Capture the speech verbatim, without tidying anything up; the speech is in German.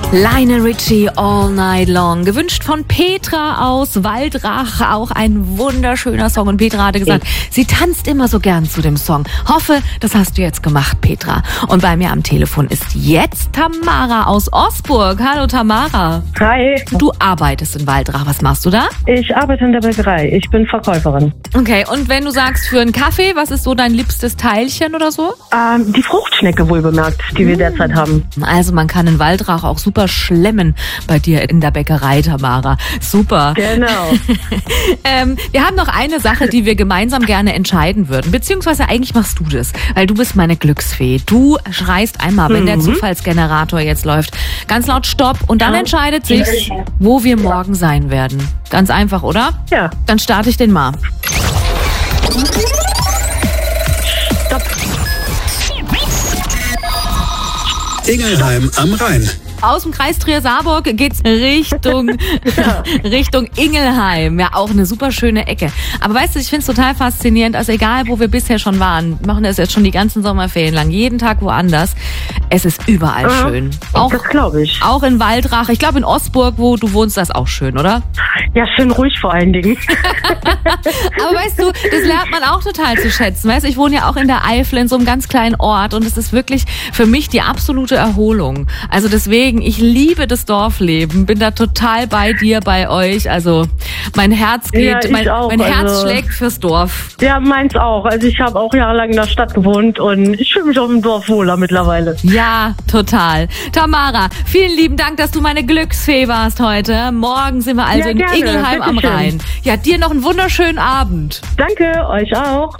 Lionel Richie, All Night Long. Gewünscht von Petra aus Waldrach. Auch ein wunderschöner Song. Und Petra hatte gesagt, sie tanzt immer so gern zu dem Song. Hoffe, das hast du jetzt gemacht, Petra. Und bei mir am Telefon ist jetzt Tamara aus Osburg. Hallo, Tamara. Hi. Du arbeitest in Waldrach. Was machst du da? Ich arbeite in der Bäckerei. Ich bin Verkäuferin. Okay, und wenn du sagst für einen Kaffee, was ist so dein liebstes Teilchen oder so? Ähm, die Fruchtschnecke wohlbemerkt, die wir derzeit haben. Also man kann in Waldrach auch super schlemmen bei dir in der Bäckerei, Tamara. Super. Genau. ähm, wir haben noch eine Sache, die wir gemeinsam gerne entscheiden würden. Beziehungsweise eigentlich machst du das, weil du bist meine Glücksfee. Du schreist einmal, wenn mhm. der Zufallsgenerator jetzt läuft, ganz laut Stopp und dann ja. entscheidet sich, wo wir morgen sein werden. Ganz einfach, oder? Ja. Dann starte ich den mal. Stopp. Ingelheim am Rhein. Aus dem Kreis Trier-Saarburg geht's Richtung, ja. Richtung Ingelheim. Ja, auch eine super schöne Ecke. Aber weißt du, ich find's total faszinierend, also egal, wo wir bisher schon waren, machen das jetzt schon die ganzen Sommerferien lang, jeden Tag woanders. Es ist überall ja, schön. Auch, das glaube ich. Auch in Waldrach. Ich glaube, in Osburg, wo du wohnst, das ist auch schön, oder? Ja, schön ruhig vor allen Dingen. Aber weißt du, das lernt man auch total zu schätzen. Weißt du, ich wohne ja auch in der Eifel, in so einem ganz kleinen Ort und es ist wirklich für mich die absolute Erholung. Also deswegen, ich liebe das Dorfleben, bin da total bei dir, bei euch. Also mein Herz geht, ja, mein, auch, mein Herz also, schlägt fürs Dorf. Ja, meins auch. Also ich habe auch jahrelang in der Stadt gewohnt und ich fühle mich auf dem Dorf wohler mittlerweile. Ja, total. Tamara, vielen lieben Dank, dass du meine Glücksfee warst heute. Morgen sind wir also ja, in gerne. Ingelheim am Rhein. Ja, dir noch einen wunderschönen Abend. Danke, euch auch.